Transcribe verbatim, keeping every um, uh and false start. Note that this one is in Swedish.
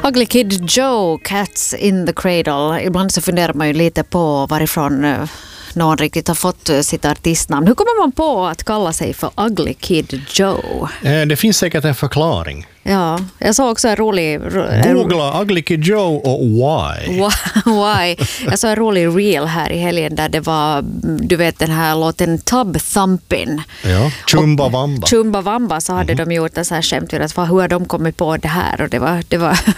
Ugly Kid Joe, Cats in the Cradle. Ibland så funderar man ju lite på varifrån uh, någon riktigt har fått uh, sitt artistnamn. Hur kommer man på att kalla sig för Ugly Kid Joe? Eh, det finns säkert en förklaring. Ja, jag såg också en rolig... Googla Ugly Kid Joe och why. Why? Jag såg en rolig reel här i helgen där det var, du vet den här låten Tub Thumpin'. Ja, Chumbawamba. Chumbawamba så hade mm-hmm. de gjort en så här skämt att hur har de kommit på det här och det var, det var